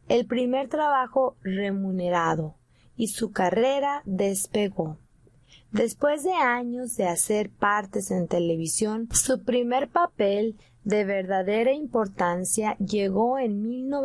el primer trabajo remunerado, y su carrera despegó. Después de años de hacer partes en televisión, su primer papel de verdadera importancia llegó en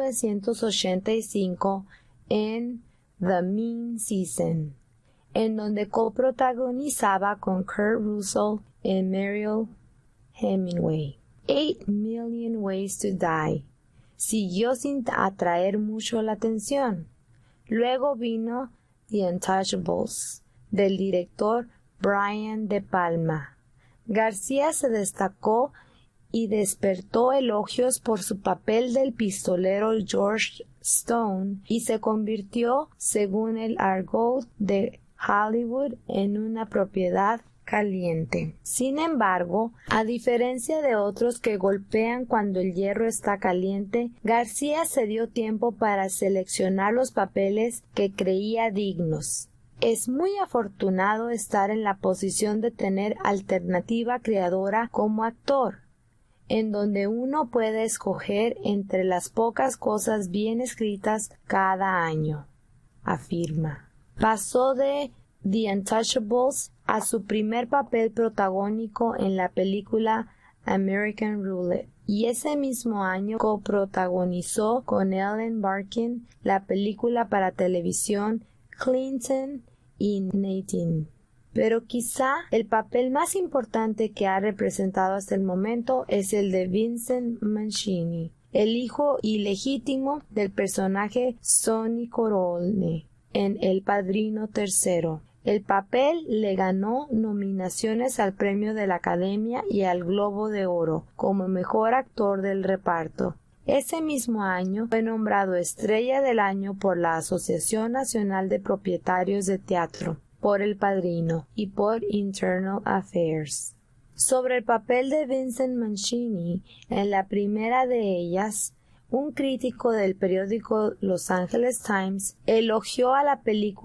1985 en The Mean Season, en donde coprotagonizaba con Kurt Russell y Mariel Hemingway. 8 Million Ways to Die siguió sin atraer mucho la atención. Luego vino The Untouchables, del director Brian De Palma. García se destacó y despertó elogios por su papel del pistolero George Stone y se convirtió, según el argot de Hollywood, en una propiedad caliente. Sin embargo, a diferencia de otros que golpean cuando el hierro está caliente, García se dio tiempo para seleccionar los papeles que creía dignos. Es muy afortunado estar en la posición de tener alternativa creadora como actor, en donde uno puede escoger entre las pocas cosas bien escritas cada año, afirma. Pasó de The Untouchables a su primer papel protagónico en la película American Roulette, y ese mismo año coprotagonizó con Ellen Barkin la película para televisión Clinton y Nathan. Pero quizá el papel más importante que ha representado hasta el momento es el de Vincent Mancini, el hijo ilegítimo del personaje Sonny Corleone en El Padrino III. El papel le ganó nominaciones al Premio de la Academia y al Globo de Oro como mejor actor del reparto. Ese mismo año fue nombrado Estrella del Año por la Asociación Nacional de Propietarios de Teatro, por El Padrino y por Internal Affairs. Sobre el papel de Vincent Mancini en la primera de ellas, un crítico del periódico Los Angeles Times elogió a la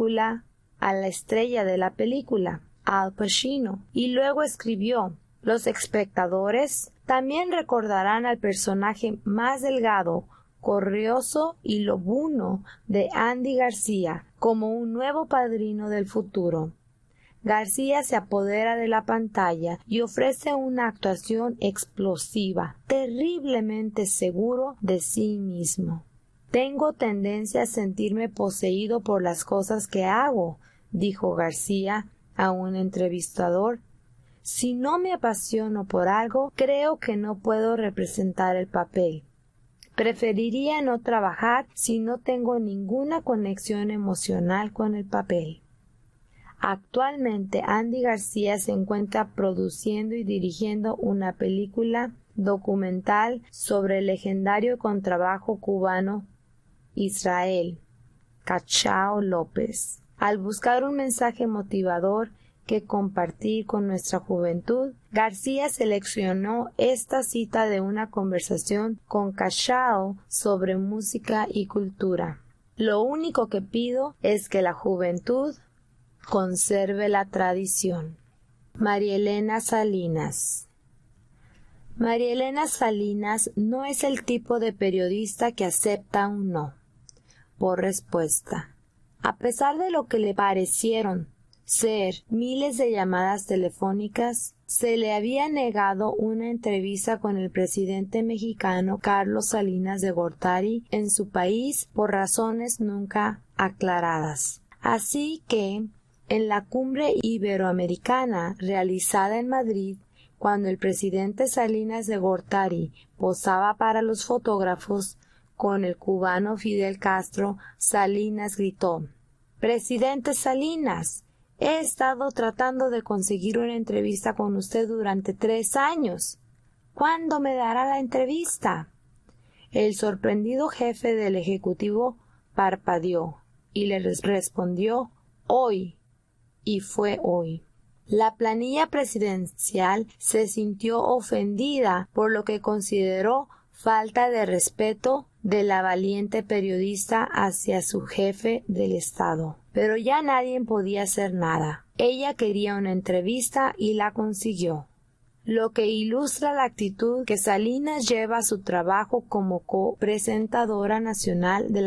estrella de la película, Al Pacino, y luego escribió: «Los espectadores también recordarán al personaje más delgado, corrioso y lobuno de Andy García como un nuevo padrino del futuro». García se apodera de la pantalla y ofrece una actuación explosiva, terriblemente seguro de sí mismo. «Tengo tendencia a sentirme poseído por las cosas que hago», dijo García a un entrevistador. «Si no me apasiono por algo, creo que no puedo representar el papel. Preferiría no trabajar si no tengo ninguna conexión emocional con el papel». Actualmente Andy García se encuentra produciendo y dirigiendo una película documental sobre el legendario contrabajo cubano Israel Cachao López. Al buscar un mensaje motivador que compartir con nuestra juventud, García seleccionó esta cita de una conversación con Cachao sobre música y cultura. «Lo único que pido es que la juventud conserve la tradición». María Elena Salinas. María Elena Salinas no es el tipo de periodista que acepta un no por respuesta. A pesar de lo que le parecieron ser miles de llamadas telefónicas, se le había negado una entrevista con el presidente mexicano Carlos Salinas de Gortari en su país por razones nunca aclaradas. Así que, en la cumbre iberoamericana realizada en Madrid, cuando el presidente Salinas de Gortari posaba para los fotógrafos con el cubano Fidel Castro, Salinas gritó: «Presidente Salinas, he estado tratando de conseguir una entrevista con usted durante 3 años. ¿Cuándo me dará la entrevista?». El sorprendido jefe del Ejecutivo parpadeó y le respondió: «Hoy». Y fue hoy. La planilla presidencial se sintió ofendida por lo que consideró falta de respeto de la valiente periodista hacia su jefe del Estado. Pero ya nadie podía hacer nada. Ella quería una entrevista y la consiguió. Lo que ilustra la actitud que Salinas lleva a su trabajo como copresentadora nacional de